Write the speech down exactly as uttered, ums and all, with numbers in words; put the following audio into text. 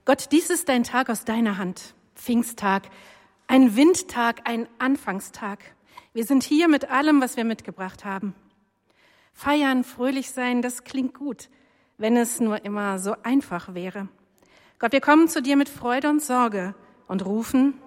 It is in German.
Gott, dies ist ein Tag aus deiner Hand, Pfingsttag, ein Windtag, ein Anfangstag. Wir sind hier mit allem, was wir mitgebracht haben. Feiern, fröhlich sein, das klingt gut, wenn es nur immer so einfach wäre. Gott, wir kommen zu dir mit Freude und Sorge und rufen,